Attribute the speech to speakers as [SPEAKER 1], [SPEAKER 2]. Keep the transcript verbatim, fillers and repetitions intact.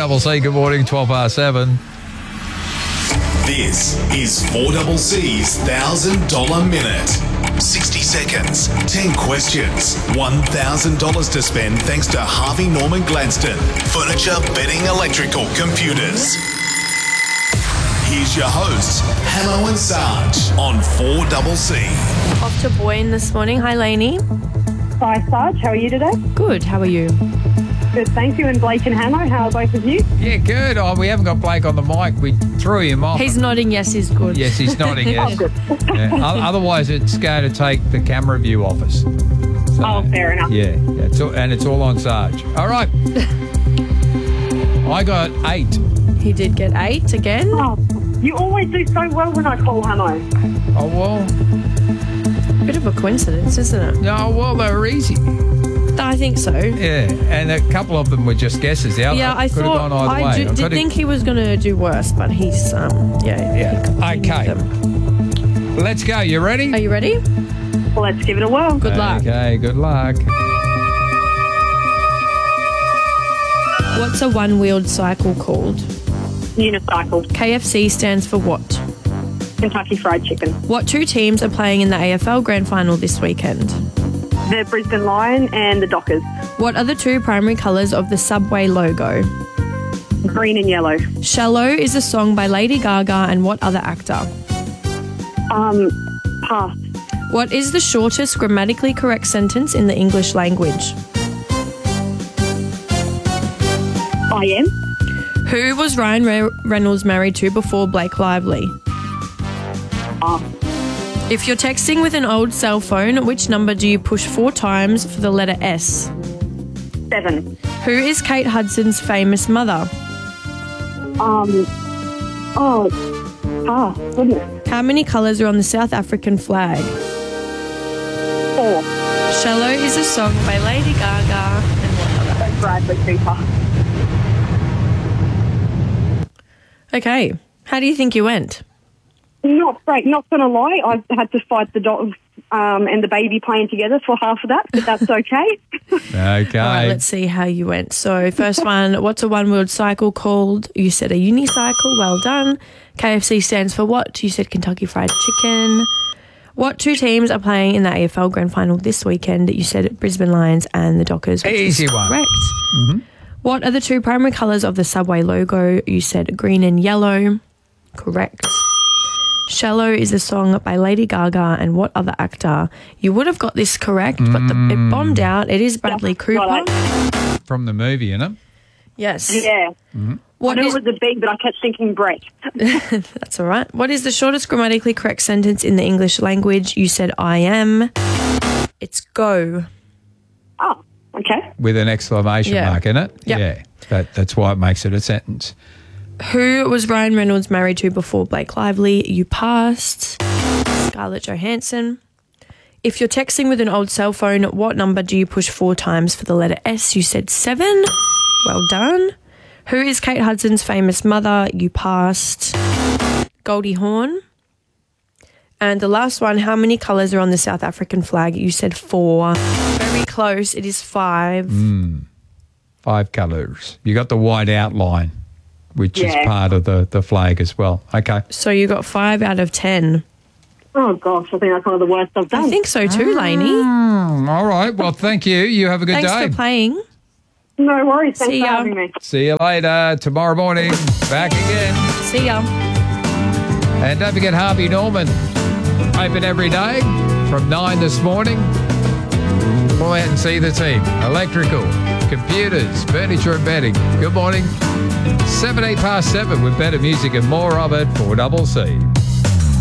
[SPEAKER 1] double C, good morning, twelve past seven.
[SPEAKER 2] This is four double C's one thousand dollars Minute. sixty seconds, ten questions, one thousand dollars to spend thanks to Harvey Norman Gladstone. Furniture, bedding, electrical, computers. Here's your hosts, Hamo and Sarge on four double C.
[SPEAKER 3] Off to Boyne this morning. Hi, Lainey.
[SPEAKER 4] Hi, Sarge. How are you today?
[SPEAKER 3] Good. How are you?
[SPEAKER 4] Good, thank you. And Blake and Hamo, how are both of you?
[SPEAKER 1] Yeah, good. Oh, we haven't got Blake on the mic. We threw him off.
[SPEAKER 3] He's nodding. Yes, he's good.
[SPEAKER 1] Yes, he's nodding. Yes.
[SPEAKER 4] Oh, good.
[SPEAKER 1] Yeah. O- Otherwise, it's going to take the camera view off us. So,
[SPEAKER 4] Oh, fair enough.
[SPEAKER 1] Yeah, yeah it's all, and it's all on Sarge. All right. I got eight.
[SPEAKER 3] He did get eight again.
[SPEAKER 4] Oh, you always do so well when I call Hamo.
[SPEAKER 1] Oh, well.
[SPEAKER 3] Bit of a coincidence, isn't it?
[SPEAKER 1] No, well, they were easy.
[SPEAKER 3] I think so.
[SPEAKER 1] Yeah, and a couple of them were just guesses. The other
[SPEAKER 3] Yeah, I
[SPEAKER 1] could
[SPEAKER 3] thought
[SPEAKER 1] have gone either
[SPEAKER 3] I
[SPEAKER 1] way.
[SPEAKER 3] do, did
[SPEAKER 1] could've-
[SPEAKER 3] think he was going to do worse, but he's um yeah.
[SPEAKER 1] Yeah.
[SPEAKER 3] he continued
[SPEAKER 1] Okay.
[SPEAKER 3] them.
[SPEAKER 1] Let's go. You ready?
[SPEAKER 3] Are you ready?
[SPEAKER 4] Well, let's give it a whirl.
[SPEAKER 3] Good luck.
[SPEAKER 1] Okay, good luck.
[SPEAKER 3] What's a one-wheeled cycle called?
[SPEAKER 4] Unicycle,
[SPEAKER 3] K F C stands for what?
[SPEAKER 4] Kentucky Fried Chicken.
[SPEAKER 3] What two teams are playing in the A F L Grand Final this weekend?
[SPEAKER 4] The Brisbane Lion and the Dockers.
[SPEAKER 3] What are the two primary colours of the Subway logo?
[SPEAKER 4] Green and yellow.
[SPEAKER 3] Shallow is a song by Lady Gaga and what other actor?
[SPEAKER 4] Um, pass.
[SPEAKER 3] What is the shortest grammatically correct sentence in the English language?
[SPEAKER 4] I am.
[SPEAKER 3] Who was Ryan Re- Reynolds married to before Blake Lively?
[SPEAKER 4] Ah.
[SPEAKER 3] If you're texting with an old cell phone, which number do you push four times for the letter S?
[SPEAKER 4] Seven.
[SPEAKER 3] Who is Kate Hudson's famous mother?
[SPEAKER 4] Um, oh, pass. Goodness.
[SPEAKER 3] How many colours are on the South African flag?
[SPEAKER 4] Four.
[SPEAKER 3] Shallow is a song by Lady Gaga and what other?
[SPEAKER 4] Bradley Cooper.
[SPEAKER 3] Okay, how do you think you went?
[SPEAKER 4] Not great. Not going to lie. I had to fight the dog um, and the baby playing together for half of that, but that's okay.
[SPEAKER 1] Okay.
[SPEAKER 3] All right, let's see how you went. So first one, what's a one-wheeled cycle called? You said a unicycle. Well done. K F C stands for what? You said Kentucky Fried Chicken. What two teams are playing in the A F L Grand Final this weekend? You said Brisbane Lions and the Dockers. Which
[SPEAKER 1] Easy
[SPEAKER 3] is
[SPEAKER 1] one.
[SPEAKER 3] Correct.
[SPEAKER 1] Mm-hmm.
[SPEAKER 3] What are the two primary colours of the Subway logo? You said green and yellow. Correct. Shallow is a song by Lady Gaga and what other actor? You would have got this correct, but the, it bombed out. It is Bradley Cooper.
[SPEAKER 1] From the movie, isn't it?
[SPEAKER 3] Yes.
[SPEAKER 4] Yeah.
[SPEAKER 3] What
[SPEAKER 4] I knew
[SPEAKER 3] is,
[SPEAKER 4] it was a B, but I kept thinking Brett.
[SPEAKER 3] that's all right. What is the shortest grammatically correct sentence in the English language? You said I am. It's go.
[SPEAKER 4] Oh, okay.
[SPEAKER 1] With an exclamation
[SPEAKER 3] Yeah.
[SPEAKER 1] mark in it?
[SPEAKER 3] Yep.
[SPEAKER 1] Yeah. That, that's why it makes it a sentence.
[SPEAKER 3] Who was Ryan Reynolds married to before Blake Lively? You passed. Scarlett Johansson. If you're texting with an old cell phone, what number do you push four times for the letter S? You said seven. Well done. Who is Kate Hudson's famous mother? You passed. Goldie Hawn. And the last one, how many colours are on the South African flag? You said four. Very close. It is five.
[SPEAKER 1] Five colours. You got the white outline, which is
[SPEAKER 4] Yeah.
[SPEAKER 1] part of the, the flag as well. Okay.
[SPEAKER 3] So you got five out of ten.
[SPEAKER 4] Oh, gosh, I think that's one of the worst I've done.
[SPEAKER 3] I think so too, Lainey.
[SPEAKER 1] Mm, all right. Well, thank you. You have a good
[SPEAKER 3] Thanks
[SPEAKER 1] day.
[SPEAKER 3] for playing.
[SPEAKER 4] No worries. Thanks
[SPEAKER 3] See
[SPEAKER 4] for
[SPEAKER 3] ya.
[SPEAKER 4] having me.
[SPEAKER 1] See you later. Tomorrow morning. Back again.
[SPEAKER 3] See ya.
[SPEAKER 1] And don't forget Harvey Norman. Open every day from nine this morning. Go out and see the team. Electrical, computers, furniture and bedding. Good morning. Seven, eight past seven with better music and more of it. four double C.